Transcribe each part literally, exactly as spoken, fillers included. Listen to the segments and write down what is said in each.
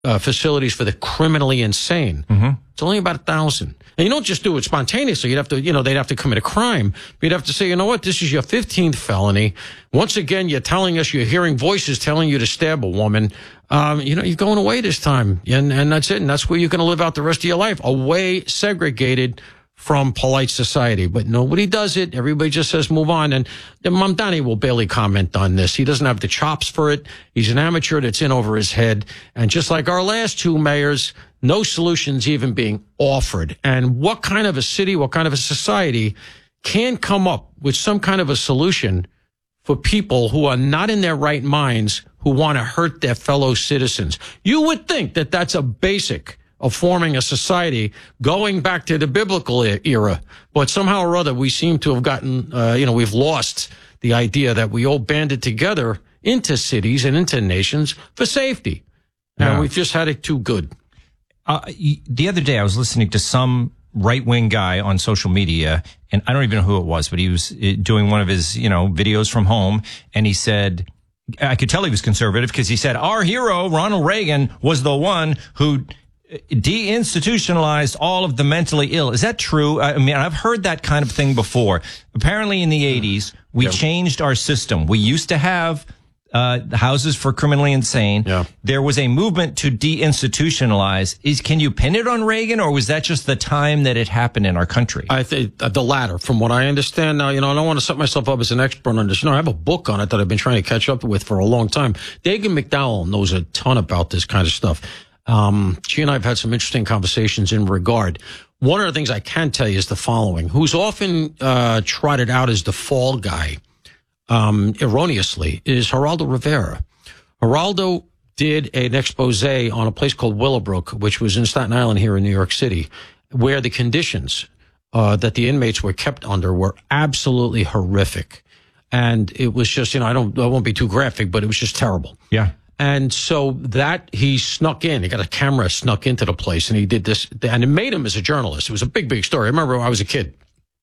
uh, facilities for the criminally insane. Mm-hmm. It's only about a thousand. And you don't just do it spontaneously. You'd have to, you know, they'd have to commit a crime. You'd have to say, you know what, this is your fifteenth felony. Once again, you're telling us you're hearing voices telling you to stab a woman. Um, you know, you're going away this time. And, and that's it. And that's where you're going to live out the rest of your life, away, segregated from polite society. But nobody does it. Everybody just says move on. And Mamdani will barely comment on this. He doesn't have the chops for it. He's an amateur that's in over his head. And just like our last two mayors, no solutions even being offered. And what kind of a city, what kind of a society can come up with some kind of a solution for people who are not in their right minds, who want to hurt their fellow citizens? You would think that that's a basic of forming a society going back to the biblical era. But somehow or other, we seem to have gotten, uh, you know, we've lost the idea that we all banded together into cities and into nations for safety. Yeah. And we've just had it too good. Uh, the other day, I was listening to some right-wing guy on social media, and I don't even know who it was, but he was doing one of his, you know, videos from home, and he said, I could tell he was conservative because he said, our hero, Ronald Reagan, was the one who deinstitutionalized all of the mentally ill. Is that true? I mean, I've heard that kind of thing before. Apparently in the eighties, we yeah. changed our system. We used to have uh houses for criminally insane. Yeah. There was a movement to deinstitutionalize. Is can you pin it on Reagan, or was that just the time that it happened in our country? I think the latter, from what I understand. Now, you know, I don't want to set myself up as an expert on this. You know, I have a book on it that I've been trying to catch up with for a long time. Dagan McDowell knows a ton about this kind of stuff. Um, she and I have had some interesting conversations in regard. One of the things I can tell you is the following: who's often uh trotted out as the fall guy, um, erroneously, is Geraldo Rivera. Geraldo did an expose on a place called Willowbrook, which was in Staten Island here in New York City, where the conditions uh that the inmates were kept under were absolutely horrific. And it was just, you know, I don't, I won't be too graphic, but it was just terrible. Yeah. And so that he snuck in, he got a camera, snuck into the place, and he did this, and it made him as a journalist. It was a big, big story. I remember when I was a kid.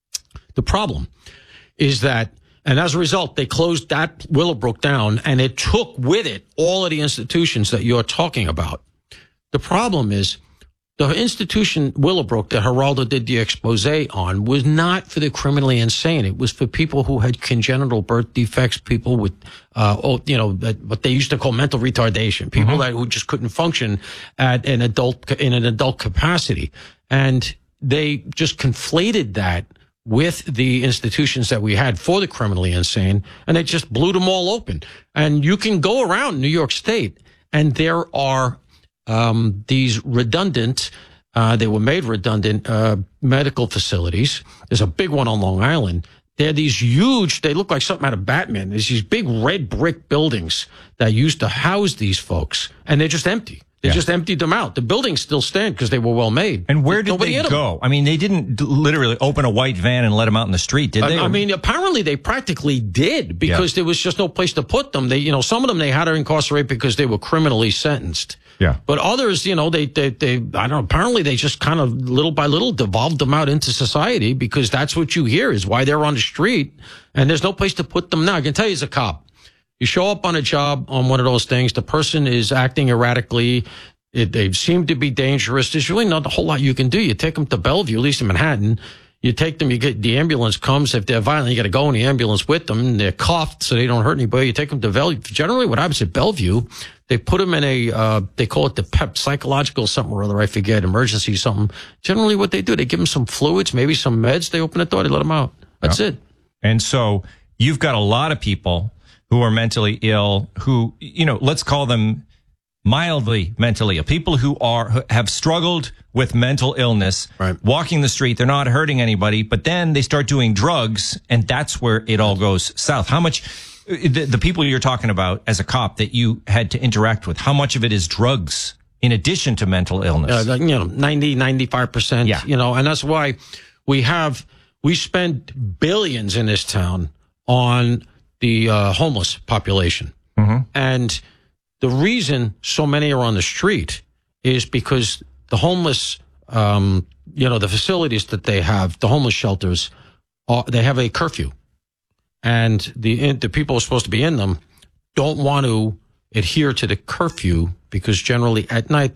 The problem is that, and as a result, they closed that Willowbrook down, and it took with it all of the institutions that you're talking about. The problem is, the institution Willowbrook that Geraldo did the expose on was not for the criminally insane. It was for people who had congenital birth defects, people with, uh, you know, what they used to call mental retardation, people mm-hmm. that who just couldn't function at an adult in an adult capacity, and they just conflated that with the institutions that we had for the criminally insane, and they just blew them all open. And you can go around New York State, and there are Um, these redundant, uh, they were made redundant, uh, medical facilities. There's a big one on Long Island. They're these huge, they look like something out of Batman. There's these big red brick buildings that used to house these folks, and they're just empty. They yeah. just emptied them out. The buildings still stand because they were well made. And where did Nobody they go? I mean, they didn't d- literally open a white van and let them out in the street, did they? I, I mean, apparently they practically did, because yeah. there was just no place to put them. They, you know, some of them they had to incarcerate because they were criminally sentenced. Yeah. But others, you know, they, they, they, I don't know, apparently they just kind of little by little devolved them out into society, because that's what you hear is why they're on the street, and there's no place to put them now. I can tell you as a cop, you show up on a job on one of those things, the person is acting erratically, it, they seem to be dangerous. There's really not a whole lot you can do. You take them to Bellevue, at least in Manhattan. You take them, you get, the ambulance comes. If they're violent, you got to go in the ambulance with them. And they're cuffed so they don't hurt anybody. You take them to Bellevue. Generally, what happens at Bellevue, they put them in a, uh, they call it the PEP, psychological something or other, I forget, emergency something. Generally, what they do, they give them some fluids, maybe some meds. They open the door, they let them out. That's yeah. it. And so you've got a lot of people who are mentally ill, who, you know, let's call them mildly mentally ill, people who are who have struggled with mental illness, right. walking the street, they're not hurting anybody, but then they start doing drugs, and that's where it all goes south. How much, the, the people you're talking about as a cop that you had to interact with, how much of it is drugs in addition to mental illness? Uh, you know, ninety, ninety-five percent, yeah. you know, and that's why we have, we spend billions in this town on the uh, homeless population. Mm-hmm. And the reason so many are on the street is because the homeless, um, you know, the facilities that they have, the homeless shelters, are, they have a curfew. And the the people who are supposed to be in them don't want to adhere to the curfew because generally at night